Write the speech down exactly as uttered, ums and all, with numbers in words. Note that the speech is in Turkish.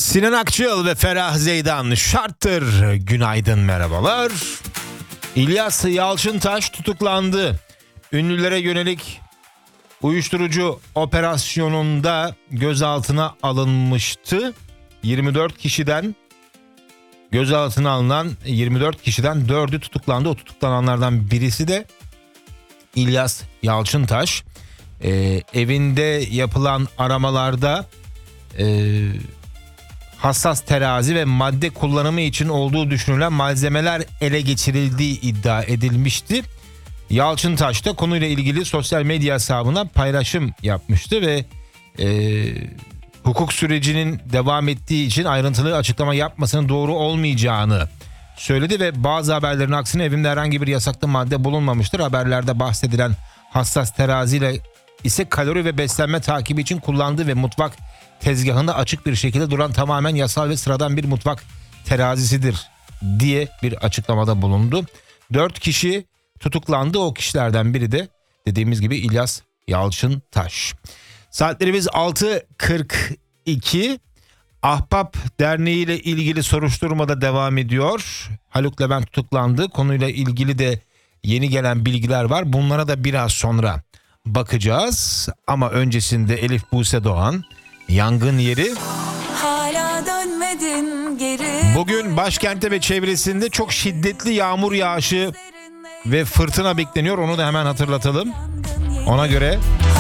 Sinan Akçıl ve Ferah Zeydan şarttır. Günaydın, merhabalar. İlyas Yalçıntaş tutuklandı. Ünlülere yönelik uyuşturucu operasyonunda gözaltına alınmıştı. yirmi dört kişiden gözaltına alınan yirmi dört kişiden dördü tutuklandı. O tutuklananlardan birisi de İlyas Yalçıntaş. Ee, evinde yapılan aramalarda e, hassas terazi ve madde kullanımı için olduğu düşünülen malzemeler ele geçirildiği iddia edilmişti. Yalçıntaş da konuyla ilgili sosyal medya hesabına paylaşım yapmıştı ve e, hukuk sürecinin devam ettiği için ayrıntılı açıklama yapmasının doğru olmayacağını söyledi ve bazı haberlerin aksine evimde herhangi bir yasaklı madde bulunmamıştır. Haberlerde bahsedilen hassas teraziyle ise kalori ve beslenme takibi için kullandığı ve mutfak tezgahında açık bir şekilde duran tamamen yasal ve sıradan bir mutfak terazisidir diye bir açıklamada bulundu. Dört kişi tutuklandı. O kişilerden biri de dediğimiz gibi İlyas Yalçıntaş. Saatlerimiz altı kırk iki. Ahbap Derneği ile ilgili soruşturma da devam ediyor. Haluk Levent tutuklandı. Konuyla ilgili de yeni gelen bilgiler var. Bunlara da biraz sonra bakacağız. Ama öncesinde Elif Buse Doğan, Yangın Yeri. Hala dönmedin geri. Bugün başkentte ve çevresinde çok şiddetli yağmur yağışı ve fırtına bekleniyor. Onu da hemen hatırlatalım. Ona göre